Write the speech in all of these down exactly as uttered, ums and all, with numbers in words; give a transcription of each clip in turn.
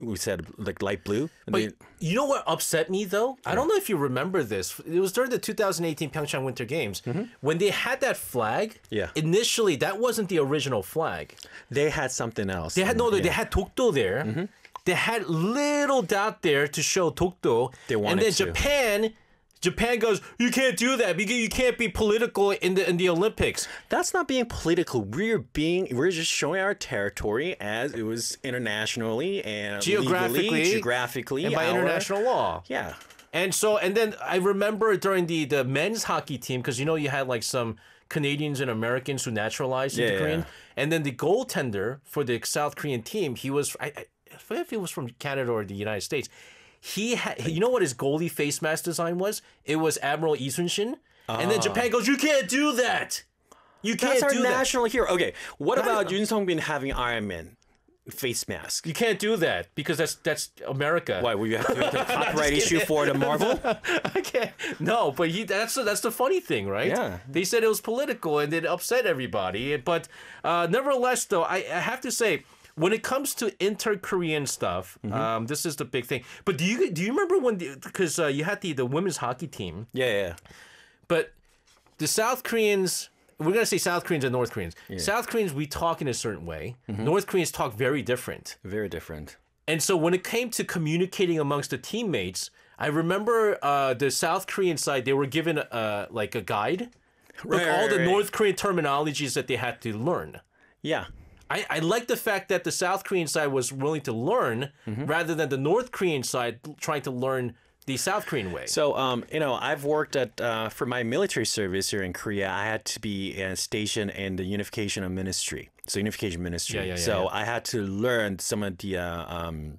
we said like light blue. And But they- you know what upset me though? I don't know if you remember this. It was during the two thousand eighteen Pyeongchang Winter Games when they had that flag. Yeah. Initially, that wasn't the original flag. they had something else. They had no. They Yeah. had Dokdo there. They had little dot there to show Dokdo. They wanted and then to. Japan. Japan goes, you can't do that because you can't be political in the in the Olympics. That's not being political. We're being we're just showing our territory as it was internationally and Geographically, legally, geographically, and by our- international law. Yeah. And so, and then I remember during the, the men's hockey team, because you know you had like some Canadians and Americans who naturalized into Yeah, Korean. yeah. And then the goaltender for the South Korean team, he was, I, I I forget if he was from Canada or the United States. He had, you know what his goalie face mask design was? It was Admiral Lee Sun-shin. And then Japan goes, you can't do that. You can't That's our do that. national hero. Okay, what Not about even- Yoon Sung Bin having Iron Man face mask? You can't do that because that's that's America. Why? Will you have to get a copyright issue for the Marvel? I can't. No, but he that's that's the funny thing, right? Yeah. They said it was political and it upset everybody. But uh, nevertheless, though, I, I have to say, when it comes to inter-Korean stuff, Mm-hmm. um, this is the big thing. But do you do you remember when because uh, you had the the women's hockey team, Yeah, yeah. but the South Koreans. We're gonna say South Koreans and North Koreans. South Koreans, we talk in a certain way. Mm-hmm. North Koreans talk very different. Very different. And so when it came to communicating amongst the teammates, I remember uh, the South Korean side, they were given uh, like a guide with Right, all right, the right. North Korean terminologies that they had to learn. Yeah. I, I like the fact that the South Korean side was willing to learn Mm-hmm. rather than the North Korean side trying to learn the South Korean way. So, um, you know, I've worked at uh, for my military service here in Korea. I had to be uh, stationed in the unification of ministry. So, unification ministry. Yeah, yeah, yeah, so, yeah. I had to learn some of the uh, um,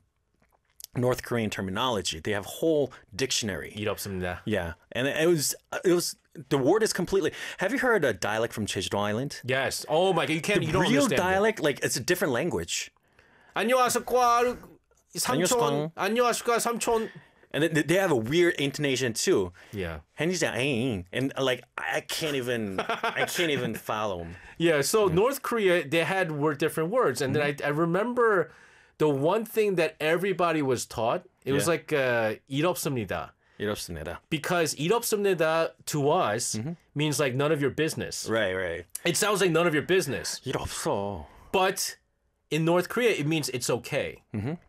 North Korean terminology. They have whole dictionary. Eat up some that. Yeah, and it was it was the word is completely. Have you heard a dialect from Jeju Island? Yes. Oh my God, you can't. The you don't real understand it. dialect, like it's a different language. 안녕하십니까 삼촌. 안녕하십니까. 안녕하십니까 삼촌. And they- they have a weird intonation too. Yeah. And he's like, "Aing," and like I can't even, I can't even follow him. Yeah, so North Korea, they had were different words. And then I, I remember the one thing that everybody was taught, it was Yeah. like uh, 일 없습니다. 이렇습니다. Because 일 없습니다 to us means like none of your business. Right, right. It sounds like none of your business. 일 없어. But in North Korea, it means it's okay.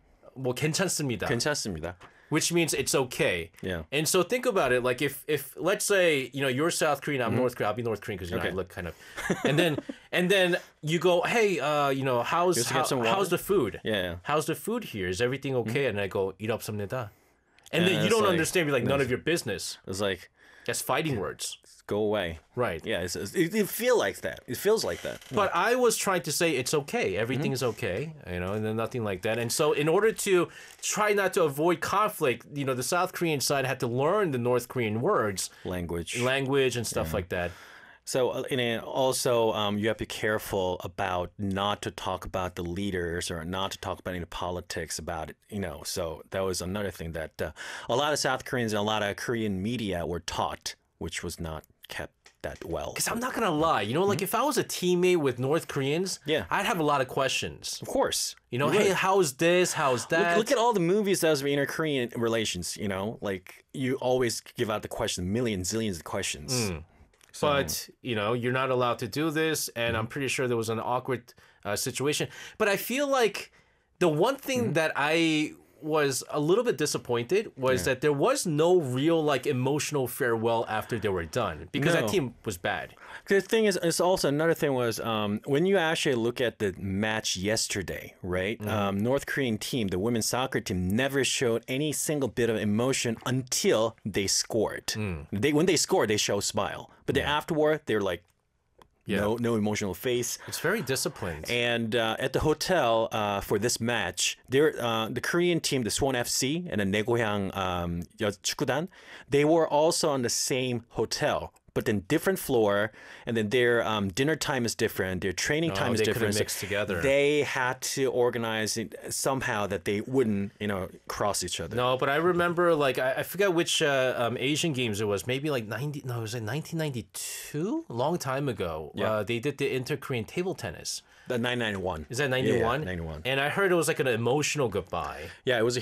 뭐 괜찮습니다. 괜찮습니다. Which means it's okay. Yeah. And so think about it. Like if, if let's say, you know, you're South Korean, I'm North Korean, I'll be North Korean because you know, Okay. I look kind of, and then, and then you go, hey, uh, you know, how's, Just how, get some water? how's the food? Yeah, yeah. How's the food here? Is everything okay? And I go, 일 없습니다. And And then you it's don't like- understand. You're like, none of your business. It's like, That's fighting words. go away. Right. Yeah, it's, it's, it, it feel like that. It feels like that. But I was trying to say it's okay. Everything is okay, you know, and then nothing like that. And so, in order to try not to avoid conflict, you know, the South Korean side had to learn the North Korean words, Language. language, and stuff like that. So, uh, and then also, um, you have to be careful about not to talk about the leaders or not to talk about any politics about it, you know. So that was another thing that uh, a lot of South Koreans and a lot of Korean media were taught, which was not kept that well. Because I'm not gonna lie, you know, like if I was a teammate with North Koreans, Yeah. I'd have a lot of questions. Of course. You know, You hey, would. how's this? How's that? Look, look at all the movies that was inter-Korean relations, you know? Like, you always give out the question, millions, zillions of questions. Mm. But, you know, you're not allowed to do this. And I'm pretty sure there was an awkward uh, situation. But I feel like the one thing that I was a little bit disappointed was that there was no real, like, emotional farewell after they were done. Because No. that team was bad. The thing is, it's also another thing was um, when you actually look at the match yesterday, right? Mm-hmm. Um, North Korean team, the women's soccer team, never showed any single bit of emotion until they scored. Mm. They when they scored, they show smile, but then afterward, they're like, Yeah. no, no emotional face. It's very disciplined. And uh, at the hotel uh, for this match, there uh, the Korean team, the Suwon F C and the Naegohyang um, 축구단, they were also on the same hotel. but then different floor, and then their um, dinner time is different, their training Oh, time is they couldn't different. So mix together. They had to organize it somehow that they wouldn't, you know, cross each other. No, but I remember like I, I forget which uh, um, Asian games it was. Maybe like ninety. No, it was like nineteen ninety-two. A long time ago. Yeah. Uh, they did the inter-Korean table tennis. The nine ninety-one. Is that ninety-one? Yeah, ninety-one. And I heard it was like an emotional goodbye. Yeah, it was a